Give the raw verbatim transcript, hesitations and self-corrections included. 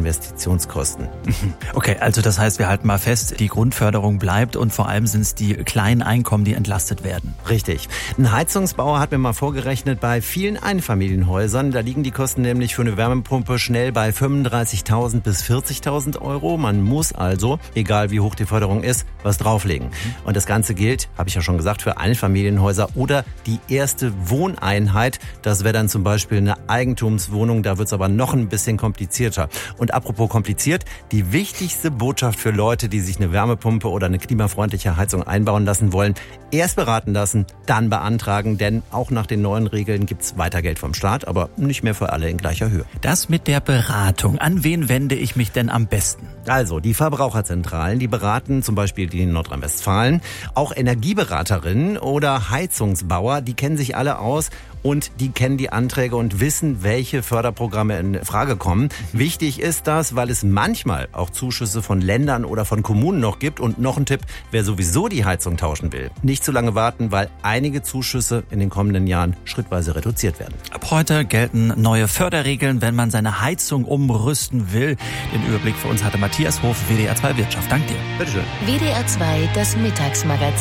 Investitionskosten. Okay, also das heißt, wir halten mal fest, die Grundförderung bleibt und vor allem sind es die kleinen Einkommen, die entlastet werden. Richtig. Ein Heizungsbauer hat mir mal vorgerechnet, bei vielen Einfamilienhäusern, da liegen die Kosten nämlich für eine Wärmepumpe schnell bei fünfunddreißigtausend bis vierzigtausend Euro. Man muss also, egal wie hoch die Förderung ist, was drauflegen. Und das Ganze gilt, habe ich ja schon gesagt, für Einfamilienhäuser oder die erste Wohneinheit. Das wäre dann zum Beispiel eine Eigentumswohnung, da wird es aber noch ein bisschen komplizierter. Und apropos kompliziert, die wichtigste Botschaft für Leute, die sich eine Wärmepumpe oder eine klimafreundliche Heizung einbauen lassen wollen: erst beraten lassen, dann beantragen, denn auch nach den neuen Regeln gibt's weiter Geld vom Staat, aber nicht mehr für alle in gleicher Höhe. Das mit der Beratung. An wen wende ich mich denn am besten? Also, die Verbraucherzentralen, die beraten zum Beispiel die in Nordrhein-Westfalen. Auch Energieberaterinnen oder Heizungsbauer, die kennen sich alle aus und die kennen die Anträge und wissen, welche Förderprogramme in Frage kommen. Wichtig ist das, weil es manchmal auch Zuschüsse von Ländern oder von Kommunen noch gibt. Und noch ein Tipp, wer sowieso die Heizung tauschen will, nicht zu lange warten, weil einige Zuschüsse in den kommenden Jahren schrittweise reduziert werden. Ab heute gelten neue Förderregeln, wenn man seine Heizung umrüsten will. Den Überblick für uns hatte Matthias Hof, W D R zwei Wirtschaft. Dank dir. Bitteschön. W D R zwei, das Mittagsmagazin.